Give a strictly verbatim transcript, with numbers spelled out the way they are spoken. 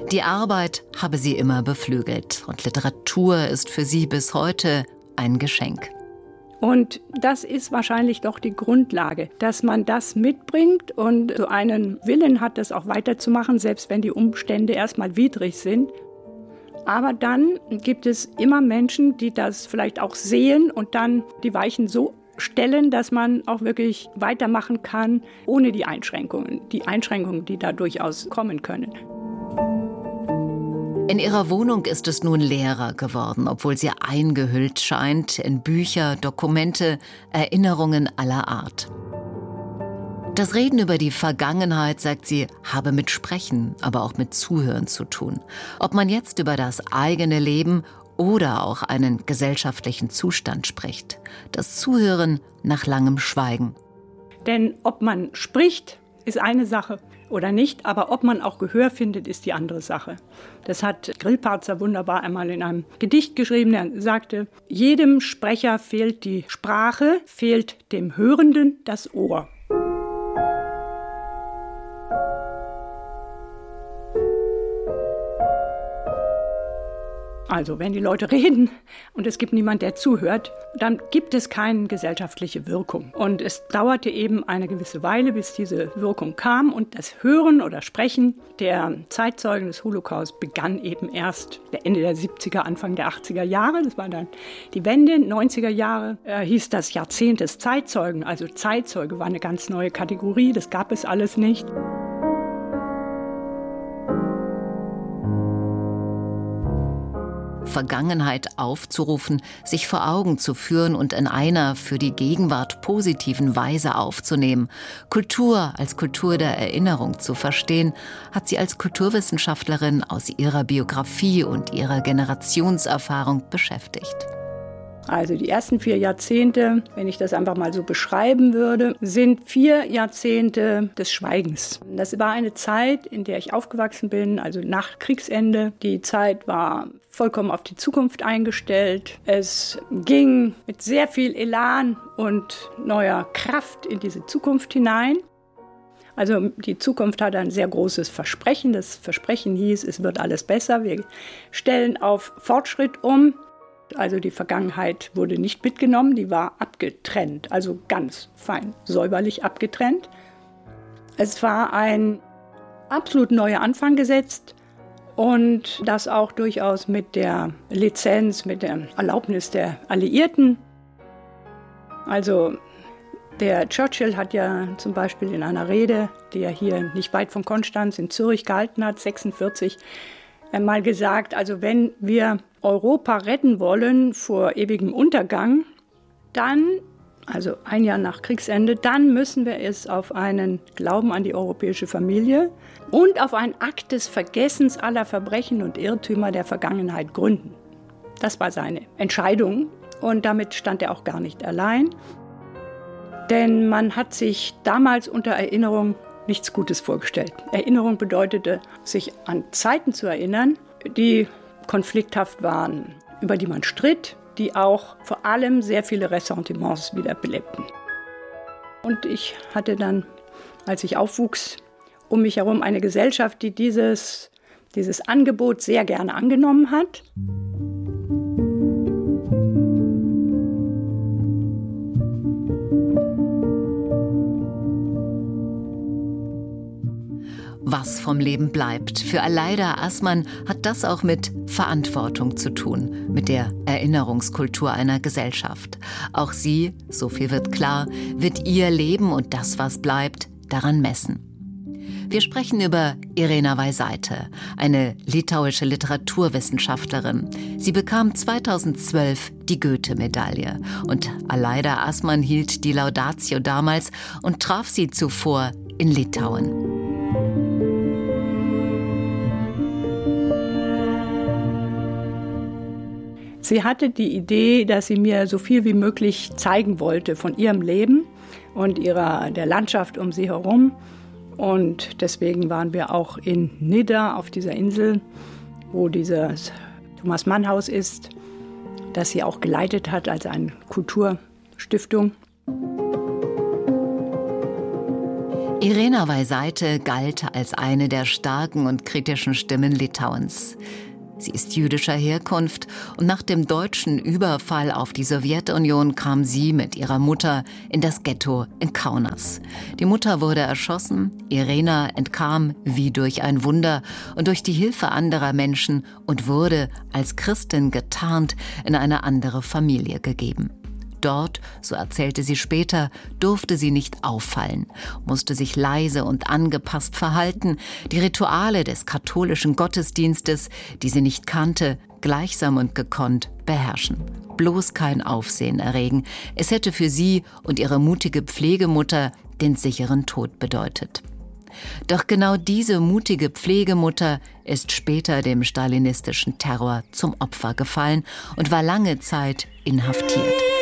Die Arbeit habe sie immer beflügelt und Literatur ist für sie bis heute ein Geschenk. Und das ist wahrscheinlich doch die Grundlage, dass man das mitbringt und so einen Willen hat, das auch weiterzumachen, selbst wenn die Umstände erstmal widrig sind. Aber dann gibt es immer Menschen, die das vielleicht auch sehen und dann die Weichen so stellen, dass man auch wirklich weitermachen kann, ohne die Einschränkungen, die Einschränkungen, die da durchaus kommen können. In ihrer Wohnung ist es nun leerer geworden, obwohl sie eingehüllt scheint in Bücher, Dokumente, Erinnerungen aller Art. Das Reden über die Vergangenheit, sagt sie, habe mit Sprechen, aber auch mit Zuhören zu tun. Ob man jetzt über das eigene Leben oder auch einen gesellschaftlichen Zustand spricht. Das Zuhören nach langem Schweigen. Denn ob man spricht, ist eine Sache oder nicht, aber ob man auch Gehör findet, ist die andere Sache. Das hat Grillparzer wunderbar einmal in einem Gedicht geschrieben. Er sagte, jedem Sprecher fehlt die Sprache, fehlt dem Hörenden das Ohr. Also wenn die Leute reden und es gibt niemand, der zuhört, dann gibt es keine gesellschaftliche Wirkung. Und es dauerte eben eine gewisse Weile, bis diese Wirkung kam. Und das Hören oder Sprechen der Zeitzeugen des Holocaust begann eben erst Ende der siebziger, Anfang der achtziger Jahre. Das war dann die Wende, neunziger Jahre, äh, hieß das Jahrzehnt des Zeitzeugen. Also Zeitzeuge war eine ganz neue Kategorie, das gab es alles nicht. Vergangenheit aufzurufen, sich vor Augen zu führen und in einer für die Gegenwart positiven Weise aufzunehmen, Kultur als Kultur der Erinnerung zu verstehen, hat sie als Kulturwissenschaftlerin aus ihrer Biografie und ihrer Generationserfahrung beschäftigt. Also die ersten vier Jahrzehnte, wenn ich das einfach mal so beschreiben würde, sind vier Jahrzehnte des Schweigens. Das war eine Zeit, in der ich aufgewachsen bin, also nach Kriegsende. Die Zeit war vollkommen auf die Zukunft eingestellt. Es ging mit sehr viel Elan und neuer Kraft in diese Zukunft hinein. Also die Zukunft hatte ein sehr großes Versprechen. Das Versprechen hieß, es wird alles besser. Wir stellen auf Fortschritt um. Also die Vergangenheit wurde nicht mitgenommen, die war abgetrennt, also ganz fein, säuberlich abgetrennt. Es war ein absolut neuer Anfang gesetzt und das auch durchaus mit der Lizenz, mit der Erlaubnis der Alliierten. Also der Churchill hat ja zum Beispiel in einer Rede, die er hier nicht weit von Konstanz in Zürich gehalten hat, sechsundvierzig, mal gesagt, also wenn wir Europa retten wollen vor ewigem Untergang, dann, also ein Jahr nach Kriegsende, dann müssen wir es auf einen Glauben an die europäische Familie und auf einen Akt des Vergessens aller Verbrechen und Irrtümer der Vergangenheit gründen. Das war seine Entscheidung und damit stand er auch gar nicht allein. Denn man hat sich damals unter Erinnerung nichts Gutes vorgestellt. Erinnerung bedeutete, sich an Zeiten zu erinnern, die konflikthaft waren, über die man stritt, die auch vor allem sehr viele Ressentiments wieder belebten. Und ich hatte dann, als ich aufwuchs, um mich herum eine Gesellschaft, die dieses, dieses Angebot sehr gerne angenommen hat. Was vom Leben bleibt. Für Aleida Assmann hat das auch mit Verantwortung zu tun, mit der Erinnerungskultur einer Gesellschaft. Auch sie, so viel wird klar, wird ihr Leben und das, was bleibt, daran messen. Wir sprechen über Irena Veisaitė, eine litauische Literaturwissenschaftlerin. Sie bekam zweitausendzwölf die Goethe-Medaille und Aleida Assmann hielt die Laudatio damals und traf sie zuvor in Litauen. Sie hatte die Idee, dass sie mir so viel wie möglich zeigen wollte von ihrem Leben und ihrer, der Landschaft um sie herum. Und deswegen waren wir auch in Nidda auf dieser Insel, wo dieses Thomas Mann Haus ist, das sie auch geleitet hat als eine Kulturstiftung. Irena Veisaite galt als eine der starken und kritischen Stimmen Litauens. Sie ist jüdischer Herkunft und nach dem deutschen Überfall auf die Sowjetunion kam sie mit ihrer Mutter in das Ghetto in Kaunas. Die Mutter wurde erschossen, Irena entkam wie durch ein Wunder und durch die Hilfe anderer Menschen und wurde als Christin getarnt in eine andere Familie gegeben. Dort, so erzählte sie später, durfte sie nicht auffallen, musste sich leise und angepasst verhalten, die Rituale des katholischen Gottesdienstes, die sie nicht kannte, gleichsam und gekonnt beherrschen. Bloß kein Aufsehen erregen. Es hätte für sie und ihre mutige Pflegemutter den sicheren Tod bedeutet. Doch genau diese mutige Pflegemutter ist später dem stalinistischen Terror zum Opfer gefallen und war lange Zeit inhaftiert.